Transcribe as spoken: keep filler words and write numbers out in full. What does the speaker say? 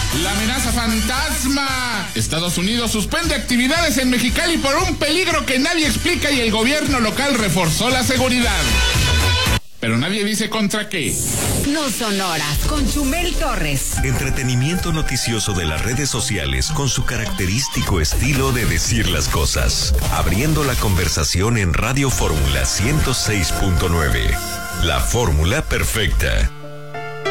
La amenaza fantasma. Estados Unidos suspende actividades en Mexicali por un peligro que nadie explica y el gobierno local reforzó la seguridad. Pero nadie dice contra qué. No son horas con Chumel Torres. Entretenimiento noticioso de las redes sociales con su característico estilo de decir las cosas. Abriendo la conversación en Radio Fórmula ciento seis punto nueve. La fórmula perfecta.